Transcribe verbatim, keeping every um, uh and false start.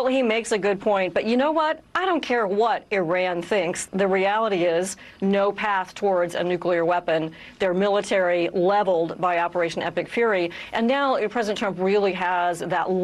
Well, he makes a good point, but you know what? I don't care what Iran thinks. The reality is no path towards a nuclear weapon. Their military leveled by Operation Epic Fury, and now President Trump really has that